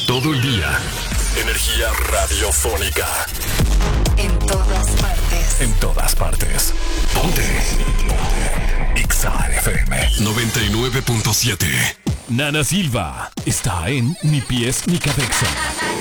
Todo el día. Energía radiofónica. En todas partes. En todas partes. Ponte. Exa FM 99.7. Nana Silva está en Ni Pies Ni Cabeza.